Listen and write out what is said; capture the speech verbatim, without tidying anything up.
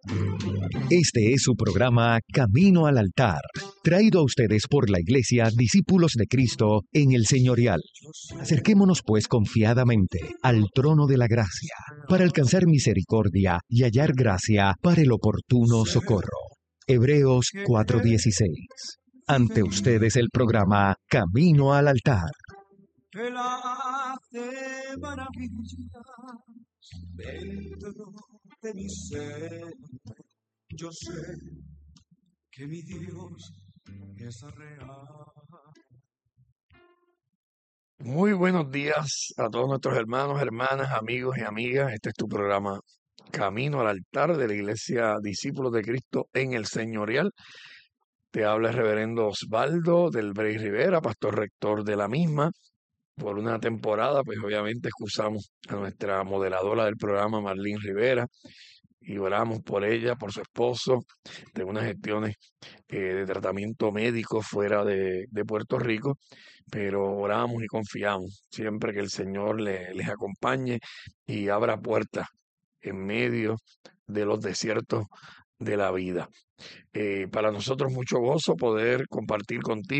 Este es su programa Camino al Altar, traído a ustedes por la Iglesia Discípulos de Cristo en el Señorial. Acerquémonos pues confiadamente al trono de la gracia, para alcanzar misericordia y hallar gracia para el oportuno socorro. Hebreos cuatro dieciséis. Ante ustedes el programa Camino al Altar. Él hace maravillas dentro de mi ser. Yo sé que mi Dios es real. Muy buenos días a todos nuestros hermanos, hermanas, amigos y amigas. Este es tu programa Camino al Altar de la Iglesia Discípulos de Cristo en el Señorial. Te habla el reverendo Osvaldo del Brey Rivera, pastor rector de la misma. Por una temporada, pues obviamente excusamos a nuestra moderadora del programa, Marlene Rivera, y oramos por ella, por su esposo, de unas gestiones eh, de tratamiento médico fuera de, de Puerto Rico, pero oramos y confiamos siempre que el Señor le- les acompañe y abra puertas en medio de los desiertos de la vida. Eh, para nosotros mucho gozo poder compartir contigo